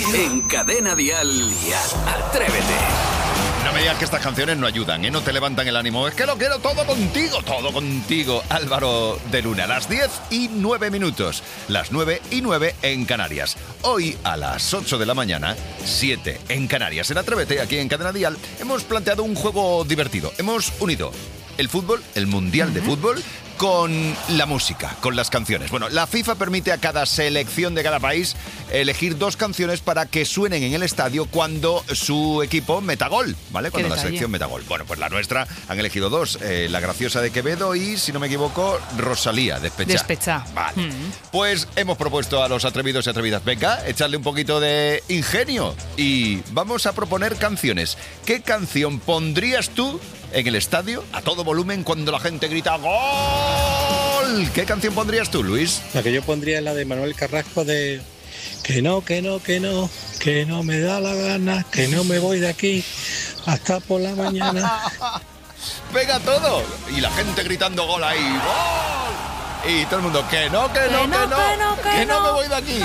En Cadena Dial y Atrévete. No me digas que estas canciones no ayudan, ¿eh? No te levantan el ánimo. Es que lo quiero todo contigo. Álvaro de Luna, las 10:09. Las 9:09 en Canarias. Hoy a las 8 de la mañana, 7 en Canarias. En Atrévete, aquí en Cadena Dial, hemos planteado un juego divertido. Hemos unido el fútbol, el Mundial de Fútbol, con la música, con las canciones. Bueno, la FIFA permite a cada selección de cada país elegir 2 canciones para que suenen en el estadio cuando su equipo meta gol, ¿vale? Cuando la selección meta gol. Bueno, pues la nuestra han elegido 2, La Graciosa de Quevedo y, si no me equivoco, Rosalía, Despechá. Vale. Pues hemos propuesto a los atrevidos y atrevidas, venga, echarle un poquito de ingenio y vamos a proponer canciones. ¿Qué canción pondrías tú en el estadio a todo volumen cuando la gente grita ¡Gol! ¿Qué canción pondrías tú, Luis? La que yo pondría es la de Manuel Carrasco de que no me da la gana, que no me voy de aquí hasta por la mañana. ¡Pega todo! Y la gente gritando gol ahí, ¡gol! Y todo el mundo, que no me voy de aquí.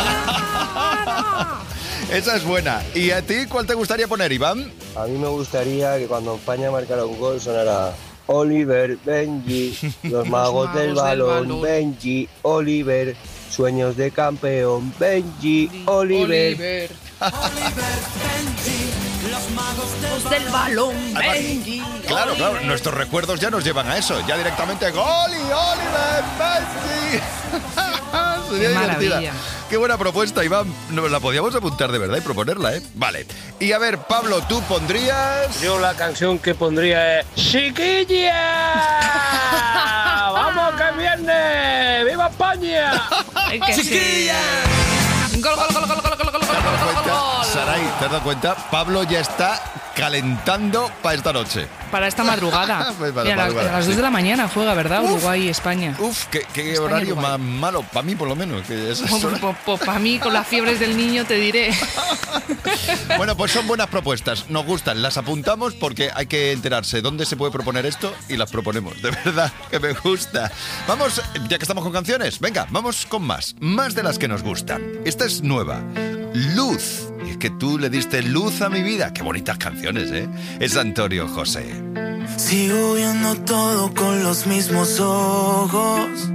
Esa es buena. ¿Y a ti cuál te gustaría poner, Iván? A mí me gustaría que cuando España marcara un gol sonara Oliver, Benji, los magos del balón, Benji, Oliver, sueños de campeón, Benji, Oliver. Los magos del balón, Benji. Claro, nuestros recuerdos ya nos llevan a eso. Ya directamente gol y Oliver, Benji. Sería divertida. Qué buena propuesta, Iván. Nos la podíamos apuntar de verdad y proponerla, ¿eh? Vale. Y a ver, Pablo, ¿tú pondrías? Yo la canción que pondría es ¡Chiquilla! ¡Vamos que viene! ¡Viva España! ¡Chiquilla! ¡Gol! Saray, ¿te has dado cuenta? Pablo ya está calentando para esta noche. Para esta madrugada. Pues a las 2 de la mañana juega, ¿verdad? Uruguay y España. Qué horario más malo. Para mí, por lo menos. Para mí, con las fiebres del niño, te diré. Bueno, pues son buenas propuestas. Nos gustan. Las apuntamos porque hay que enterarse dónde se puede proponer esto y las proponemos. De verdad, que me gusta. Vamos, ya que estamos con canciones, venga, vamos con más. Más de las que nos gustan. Esta es nueva. Luz. Y es que tú le diste luz a mi vida. Qué bonitas canciones, ¿eh? Es Antonio José. Sigo viendo todo con los mismos ojos.